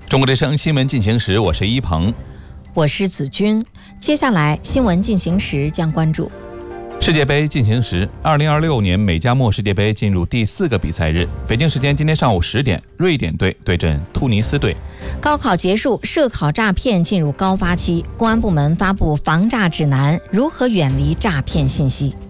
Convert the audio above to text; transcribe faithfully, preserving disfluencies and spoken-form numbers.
中国之声新闻进行时，我是一鹏， 我是子君。接下来新闻进行时将关注世界杯进行时。二零二六年美加墨世界杯进入第四个比赛日，北京时间今天上午十点，瑞典队对阵突尼斯队。 高考结束，涉考诈骗进入高发期，公安部门发布防诈指南，如何远离诈骗信息。